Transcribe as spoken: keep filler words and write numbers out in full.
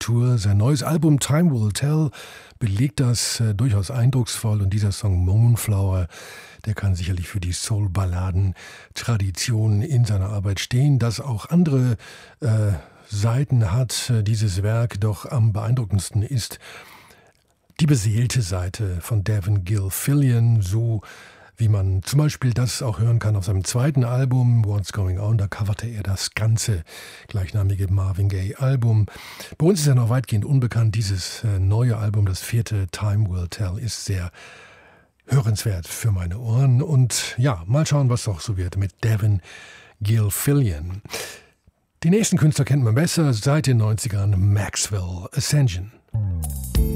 Tour. Sein neues Album Time Will Tell belegt das äh, durchaus eindrucksvoll und dieser Song Moonflower, der kann sicherlich für die Soul-Balladen-Tradition in seiner Arbeit stehen. Dass auch andere äh, Seiten hat äh, dieses Werk, doch am beeindruckendsten ist die beseelte Seite von Devin Gilfillian, so wie man zum Beispiel das auch hören kann auf seinem zweiten Album, What's Going On. Da coverte er das ganze gleichnamige Marvin Gaye-Album. Bei uns ist er noch weitgehend unbekannt. Dieses äh, neue Album, das vierte, Time Will Tell, ist sehr hörenswert für meine Ohren. Und ja, mal schauen, was auch so wird mit Devin Gilfillian. Die nächsten Künstler kennt man besser seit den neunzigern, Maxwell Ascension.